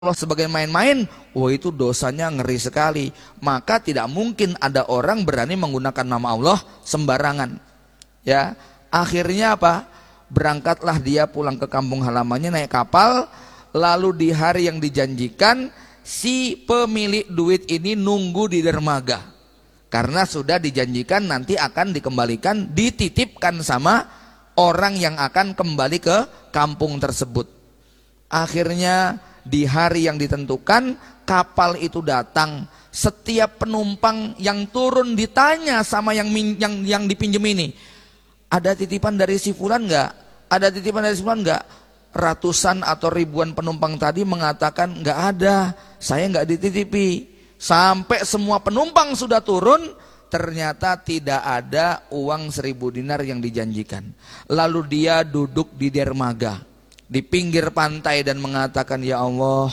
Allah sebagai main-main, itu dosanya ngeri sekali. Maka tidak mungkin ada orang berani menggunakan nama Allah sembarangan. Ya, akhirnya apa? Berangkatlah dia pulang ke kampung halamannya naik kapal. Lalu di hari yang dijanjikan, si pemilik duit ini nunggu di dermaga. Karena sudah dijanjikan nanti akan dikembalikan, dititipkan sama orang yang akan kembali ke kampung tersebut. Akhirnya di hari yang ditentukan kapal itu datang. Setiap penumpang yang turun ditanya sama yang dipinjem ini, ada titipan dari si fulan enggak? Ada titipan dari si fulan enggak? Ratusan atau ribuan penumpang tadi mengatakan enggak ada, saya enggak dititipi. Sampai semua penumpang sudah turun, ternyata tidak ada uang 1000 dinar yang dijanjikan. Lalu dia duduk di dermaga di pinggir pantai dan mengatakan, ya Allah,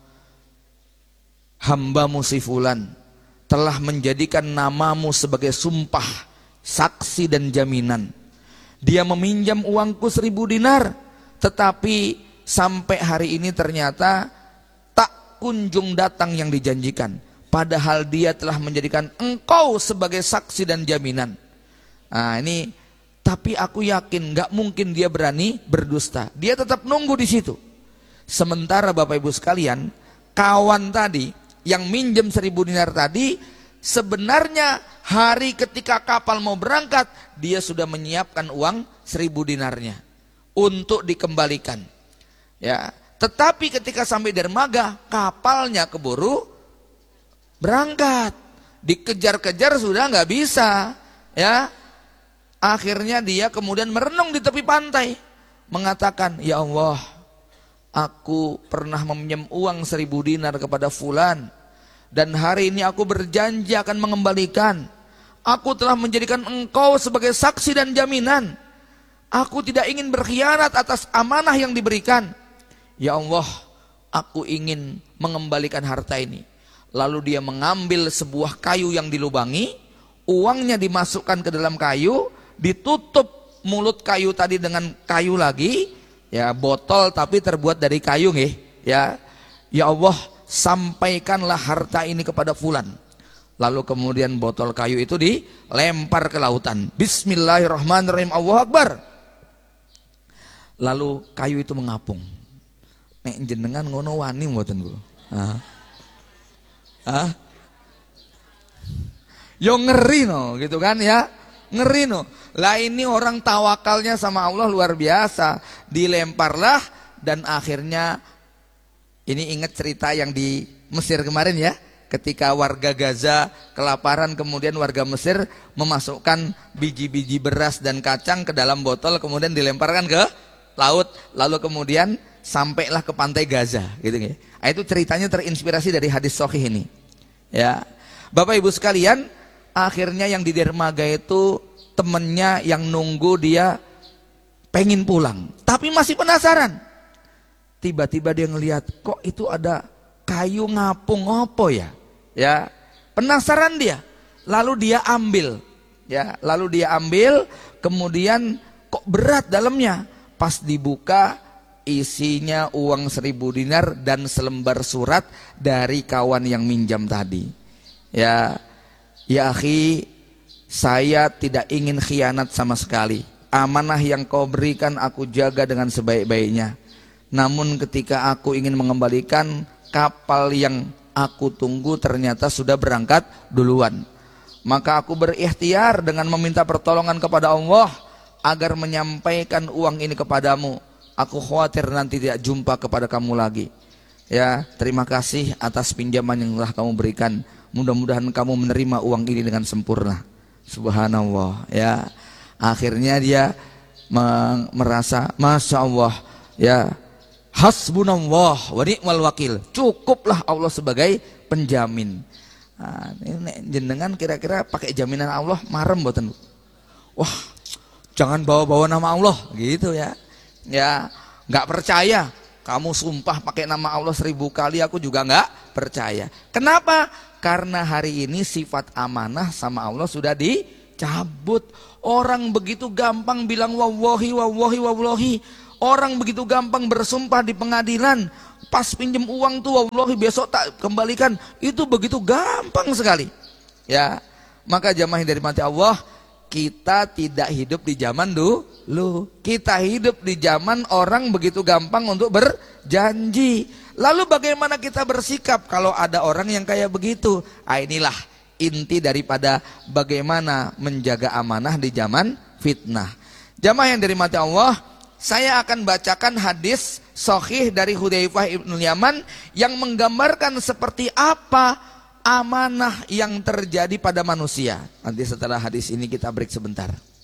hambamu si fulan telah menjadikan namamu sebagai sumpah, saksi dan jaminan. Dia meminjam uangku 1000 dinar, tetapi sampai hari ini ternyata tak kunjung datang yang dijanjikan. Padahal dia telah menjadikan engkau sebagai saksi dan jaminan. Nah ini, tapi aku yakin gak mungkin dia berani berdusta. Dia tetap nunggu di situ. Sementara Bapak Ibu sekalian, kawan tadi yang minjem 1000 dinar tadi, sebenarnya hari ketika kapal mau berangkat, dia sudah menyiapkan uang 1000 dinarnya untuk dikembalikan. Ya, tetapi ketika sampai dermaga, kapalnya keburu berangkat, dikejar-kejar sudah nggak bisa, ya. Akhirnya dia kemudian merenung di tepi pantai, mengatakan, ya Allah, aku pernah meminjam uang 1000 dinar kepada fulan, dan hari ini aku berjanji akan mengembalikan. Aku telah menjadikan engkau sebagai saksi dan jaminan. Aku tidak ingin berkhianat atas amanah yang diberikan. Ya Allah, aku ingin mengembalikan harta ini. Lalu dia mengambil sebuah kayu yang dilubangi, uangnya dimasukkan ke dalam kayu, ditutup mulut kayu tadi dengan kayu lagi, ya botol tapi terbuat dari kayu nih, ya. Ya Allah, sampaikanlah harta ini kepada fulan. Lalu kemudian botol kayu itu dilempar ke lautan. Bismillahirrahmanirrahim, Allahu Akbar. Lalu kayu itu mengapung. Nek jenengan ngono wani mboten kula. Yo ngeri no, gitu kan ya, ngeri no. Lah ini orang tawakalnya sama Allah luar biasa. Dilemparlah dan akhirnya, ini ingat cerita yang di Mesir kemarin ya, ketika warga Gaza kelaparan, kemudian warga Mesir memasukkan biji-biji beras dan kacang ke dalam botol, kemudian dilemparkan ke laut, lalu kemudian sampailah ke pantai Gaza, gitu ya. Itu ceritanya terinspirasi dari hadis sahih ini. Ya, Bapak Ibu sekalian, akhirnya yang di dermaga itu temennya yang nunggu, dia pengen pulang, tapi masih penasaran. Tiba-tiba dia ngelihat, kok itu ada kayu ngapung apa ya? Ya, penasaran dia. Lalu dia ambil, ya, lalu dia ambil, kemudian kok berat dalamnya. Pas dibuka, isinya uang 1000 dinar dan selembar surat dari kawan yang minjam tadi. Ya, ya akhi, saya tidak ingin khianat sama sekali. Amanah yang kau berikan aku jaga dengan sebaik-baiknya. Namun ketika aku ingin mengembalikan, kapal yang aku tunggu ternyata sudah berangkat duluan. Maka aku berikhtiar dengan meminta pertolongan kepada Allah agar menyampaikan uang ini kepadamu. Aku khawatir nanti tidak jumpa kepada kamu lagi. Ya, terima kasih atas pinjaman yang telah kamu berikan. Mudah-mudahan kamu menerima uang ini dengan sempurna. Subhanallah, ya. Akhirnya dia merasa, masya Allah, ya, hasbunallah wa ni'mal wakil. Cukuplah Allah sebagai penjamin. Nah, ini jenengan kira-kira pakai jaminan Allah marem mboten? Wah, jangan bawa-bawa nama Allah, gitu ya. Ya, nggak percaya, kamu sumpah pakai nama Allah 1000 kali, aku juga nggak percaya. Kenapa? Karena hari ini sifat amanah sama Allah sudah dicabut. Orang begitu gampang bilang wallahi, wallahi, wallahi. Orang begitu gampang bersumpah di pengadilan, pas pinjam uang tuh wallahi besok tak kembalikan, itu begitu gampang sekali. Ya, maka jamaah dari mati Allah, kita tidak hidup di zaman dulu. Kita hidup di zaman orang begitu gampang untuk berjanji. Lalu bagaimana kita bersikap kalau ada orang yang kayak begitu? Inilah inti daripada bagaimana menjaga amanah di zaman fitnah. Jamaah yang dirahmati Allah, saya akan bacakan hadis sahih dari Hudzaifah ibn Yaman yang menggambarkan seperti apa amanah yang terjadi pada manusia. Nanti setelah hadis ini kita break sebentar.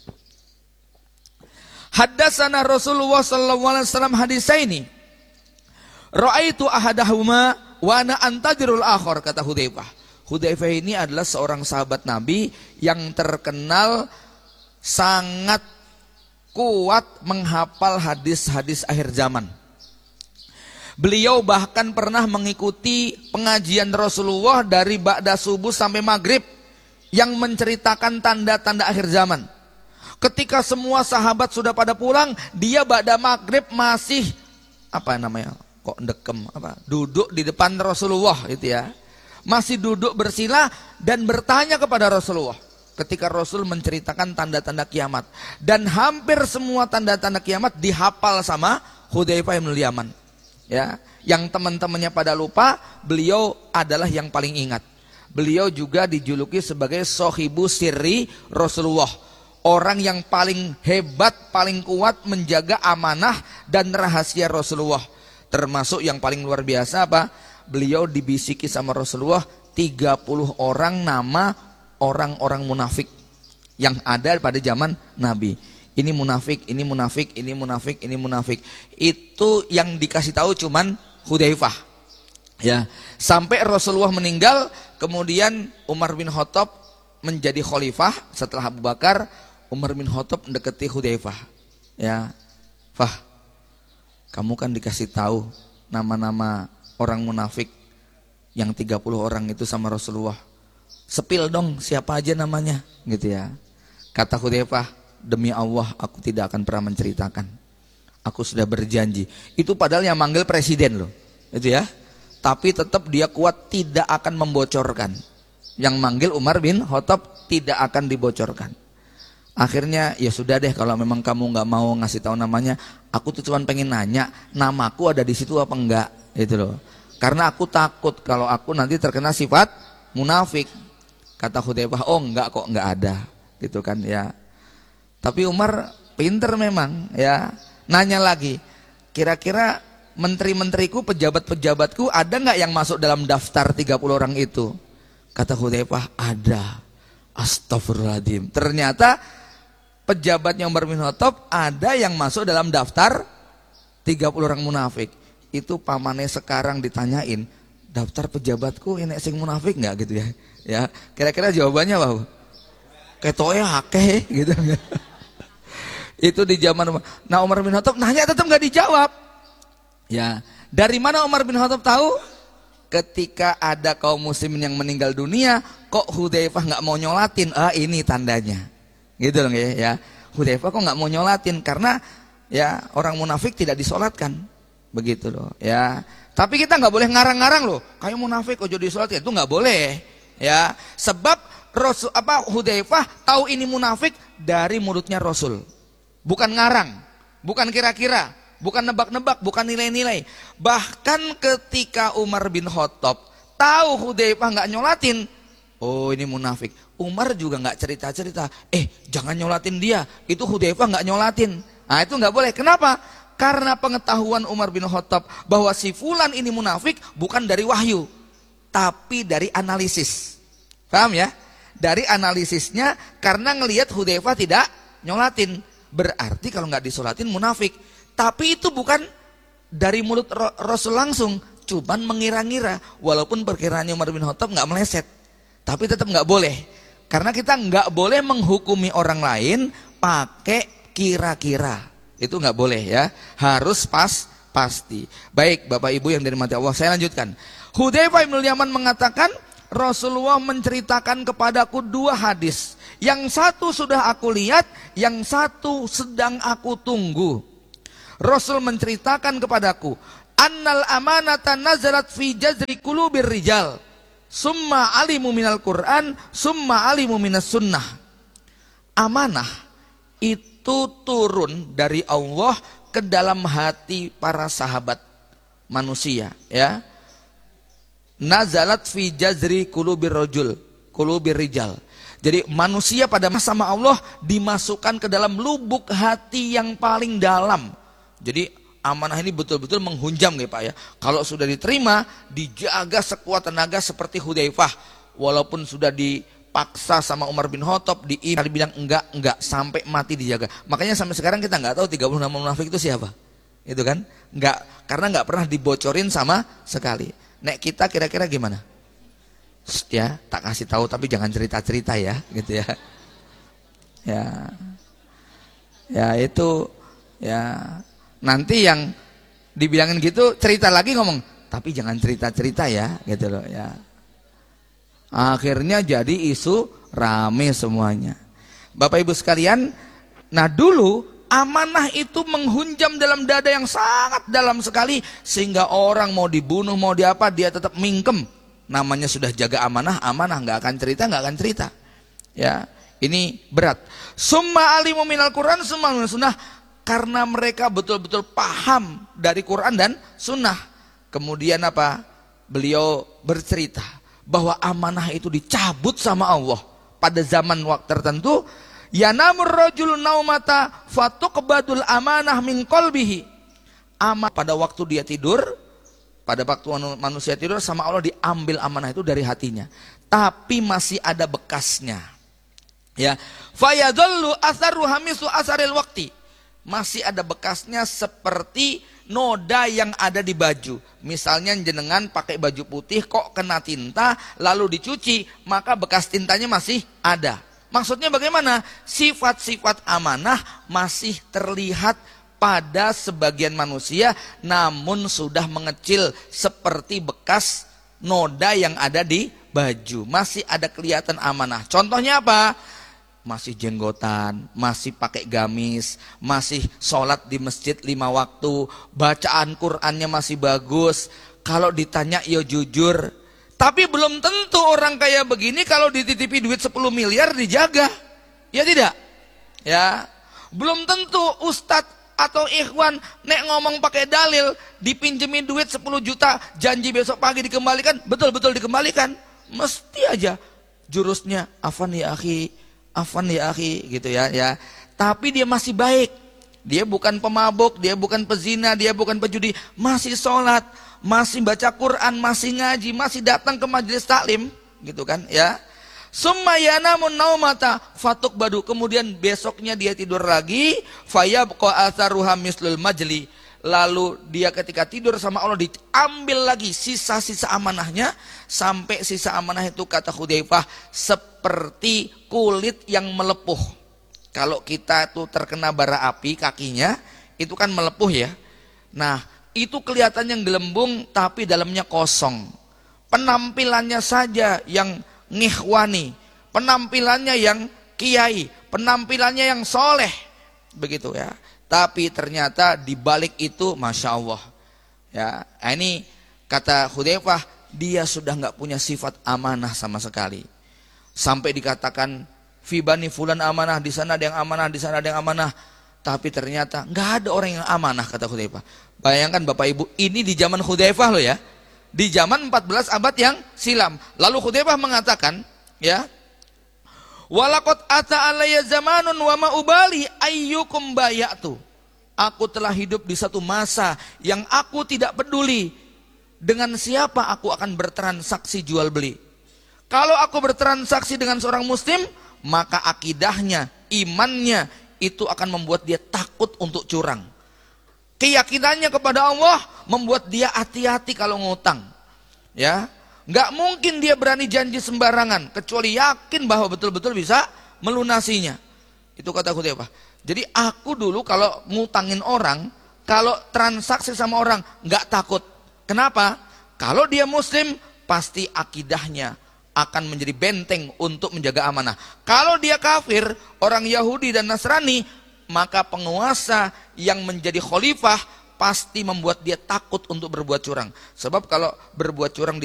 Haddatsana Rasulullah sallallahu alaihi wasallam hadisaini. Ra'aitu ahadahuma wa ana antadirul akhar, kata Hudzaifah. Hudzaifah ini adalah seorang sahabat Nabi yang terkenal sangat kuat menghafal hadis-hadis akhir zaman. Beliau bahkan pernah mengikuti pengajian Rasulullah dari ba'da subuh sampai maghrib yang menceritakan tanda-tanda akhir zaman. Ketika semua sahabat sudah pada pulang, dia ba'da maghrib masih duduk di depan Rasulullah itu ya. Masih duduk bersila dan bertanya kepada Rasulullah ketika Rasul menceritakan tanda-tanda kiamat. Dan hampir semua tanda-tanda kiamat dihafal sama Hudzaifah bin Yaman. Ya, yang teman-temannya pada lupa, beliau adalah yang paling ingat. Beliau juga dijuluki sebagai Sohibu Sirri Rasulullah, orang yang paling hebat, paling kuat menjaga amanah dan rahasia Rasulullah. Termasuk yang paling luar biasa apa? Beliau dibisiki sama Rasulullah 30 orang nama orang-orang munafik yang ada pada zaman Nabi. Ini munafik, ini munafik, ini munafik, ini munafik. Itu yang dikasih tahu cuman Hudzaifah. Ya, sampai Rasulullah meninggal, kemudian Umar bin Khattab menjadi khalifah setelah Abu Bakar. Umar bin Khattab mendekati Hudzaifah. Ya, Fah, kamu kan dikasih tahu nama-nama orang munafik yang 30 orang itu sama Rasulullah. Sepil dong siapa aja namanya, gitu ya. Kata Hudzaifah, demi Allah aku tidak akan pernah menceritakan. Aku sudah berjanji. Itu padahal yang manggil presiden loh, itu ya. Tapi tetap dia kuat tidak akan membocorkan. Yang manggil Umar bin Khattab tidak akan dibocorkan. Akhirnya ya sudah deh, kalau memang kamu nggak mau ngasih tahu namanya, aku tuh cuma pengen nanya, namaku ada di situ apa enggak, itu loh. Karena aku takut kalau aku nanti terkena sifat munafik. Kata Hudzaifah, oh enggak kok, enggak ada, gitu kan ya. Tapi Umar pinter memang ya. Nanya lagi, kira-kira menteri-menteriku, pejabat-pejabatku ada nggak yang masuk dalam daftar 30 orang itu? Kata Hudzaifah, ada. Astagfirullahaladzim. Ternyata pejabatnya Umar bin Khattab ada yang masuk dalam daftar 30 orang munafik. Itu pamannya sekarang ditanyain, daftar pejabatku ini sing munafik nggak gitu ya? Ya, kira-kira jawabannya apa? Ketoe akeh gitu. Itu di zaman Umar. Nah, Umar bin Khattab nanya tetap nggak dijawab. Ya, dari mana Umar bin Khattab tahu? Ketika ada kaum muslimin yang meninggal dunia, kok Hudzaifah nggak mau nyolatin? Ah, ini tandanya. Gitu loh ya. Hudzaifah kok nggak mau nyolatin? Karena ya orang munafik tidak disolatkan. Begitu loh ya. Tapi kita nggak boleh ngarang-ngarang loh. Kayak munafik kok jadi disolatin, itu nggak boleh. Ya, sebab Hudzaifah tahu ini munafik dari mulutnya Rasul. Bukan ngarang, bukan kira-kira, bukan nebak-nebak, bukan nilai-nilai. Bahkan ketika Umar bin Khattab tahu Hudzaifah nggak nyolatin, oh ini munafik. Umar juga nggak cerita-cerita, jangan nyolatin dia, itu Hudzaifah nggak nyolatin. Nah itu nggak boleh. Kenapa? Karena pengetahuan Umar bin Khattab bahwa si fulan ini munafik bukan dari wahyu, tapi dari analisis. Paham ya? Dari analisisnya, karena ngelihat Hudzaifah tidak nyolatin, berarti kalau nggak disolatin munafik. Tapi itu bukan dari mulut Rasul langsung, cuman mengira-ngira. Walaupun perkiraannya Umar bin Khattab nggak meleset, tapi tetap nggak boleh. Karena kita nggak boleh menghukumi orang lain pakai kira-kira. Itu nggak boleh ya, harus pasti. Baik Bapak Ibu yang dirahmati Allah, saya lanjutkan. Hudzaifah bin Yaman mengatakan, Rasulullah menceritakan kepadaku 2 hadis. Yang satu sudah aku lihat, yang satu sedang aku tunggu. Rasul menceritakan kepadaku, annal amanata nazalat fi jazri qulubir rijal, summa alimu minal Qur'an, summa alimu minas sunnah. Amanah itu turun dari Allah ke dalam hati para sahabat manusia, ya. Nazalat fi jazri qulubir rijal. Jadi manusia pada masa sama Allah dimasukkan ke dalam lubuk hati yang paling dalam. Jadi amanah ini betul-betul menghunjam ya Pak ya. Kalau sudah diterima, dijaga sekuat tenaga seperti Hudzaifah. Walaupun sudah dipaksa sama Umar bin Khattab, bilang enggak sampai mati dijaga. Makanya sampai sekarang kita enggak tahu 36 munafik itu siapa. Itu kan? Enggak, karena enggak pernah dibocorin sama sekali. Nek kita kira-kira gimana? Ya, tak kasih tahu tapi jangan cerita-cerita ya, gitu ya. Ya itu ya. Nanti yang dibilangin gitu cerita lagi ngomong, tapi jangan cerita-cerita ya, gitu loh ya. Akhirnya jadi isu rame semuanya. Bapak Ibu sekalian, nah dulu amanah itu menghunjam dalam dada yang sangat dalam sekali, sehingga orang mau dibunuh mau diapa dia tetap mingkem. Namanya sudah jaga amanah nggak akan cerita. Ya, ini berat. Summa alimu minal Quran, summa minal sunnah, karena mereka betul-betul paham dari Quran dan sunnah. Kemudian apa? Beliau bercerita bahwa amanah itu dicabut sama Allah pada zaman waktu tertentu. Yanamur rajul naumata fatuqbadul amanah min qalbihi. Pada waktu dia tidur, pada waktu manusia tidur sama Allah diambil amanah itu dari hatinya, tapi masih ada bekasnya. Ya, fayadallu atharu hamisu asaril waqti. Masih ada bekasnya seperti noda yang ada di baju. Misalnya jenengan pakai baju putih kok kena tinta lalu dicuci, maka bekas tintanya masih ada. Maksudnya bagaimana? Sifat-sifat amanah masih terlihat pada sebagian manusia, namun sudah mengecil seperti bekas noda yang ada di baju. Masih ada kelihatan amanah. Contohnya apa? Masih jenggotan, masih pakai gamis, masih sholat di masjid 5 waktu, bacaan Qur'annya masih bagus. Kalau ditanya ya jujur. Tapi belum tentu orang kayak begini kalau dititipi duit 10 miliar dijaga. Ya tidak? Ya, belum tentu ustadz atau ikhwan nek ngomong pakai dalil dipinjemin duit 10 juta janji besok pagi dikembalikan, betul-betul dikembalikan. Mesti aja jurusnya afan ya akhi gitu ya. Tapi dia masih baik, dia bukan pemabuk, dia bukan pezina, dia bukan pejudi, masih sholat, masih baca Quran, masih ngaji, masih datang ke majelis taklim gitu kan ya. Summa yanamun naumata fatuk badu, kemudian besoknya dia tidur lagi, fayabqa atharuha mislul majli, lalu dia ketika tidur sama Allah diambil lagi sisa-sisa amanahnya, sampai sisa amanah itu kata Hudzaifah seperti kulit yang melepuh. Kalau kita tuh terkena bara api kakinya itu kan melepuh ya. Nah itu kelihatannya gelembung tapi dalamnya kosong. Penampilannya saja yang ngikhwani, penampilannya yang kiai, penampilannya yang soleh, begitu ya. Tapi ternyata di balik itu, masya Allah, ya. Ini kata Hudzaifah, dia sudah nggak punya sifat amanah sama sekali. Sampai dikatakan, fi bani fulan amanah, di sana ada yang amanah, di sana ada yang amanah. Tapi ternyata nggak ada orang yang amanah, kata Hudzaifah. Bayangkan Bapak Ibu, ini di zaman Hudzaifah loh ya. Di zaman 14 abad yang silam. Lalu Hudzaifah mengatakan, ya, walaqad ata alayya zamanun wa ma ubali ayyukum bayatu. Aku telah hidup di satu masa yang aku tidak peduli dengan siapa aku akan bertransaksi jual beli. Kalau aku bertransaksi dengan seorang muslim, maka akidahnya, imannya itu akan membuat dia takut untuk curang. Keyakinannya kepada Allah membuat dia hati-hati kalau ngutang. Ya, nggak mungkin dia berani janji sembarangan kecuali yakin bahwa betul-betul bisa melunasinya. Itu kata Hudzaifah. Jadi aku dulu kalau ngutangin orang, kalau transaksi sama orang nggak takut. Kenapa? Kalau dia muslim pasti akidahnya akan menjadi benteng untuk menjaga amanah. Kalau dia kafir, orang Yahudi dan Nasrani, maka penguasa yang menjadi khalifah pasti membuat dia takut untuk berbuat curang. Sebab kalau berbuat curang di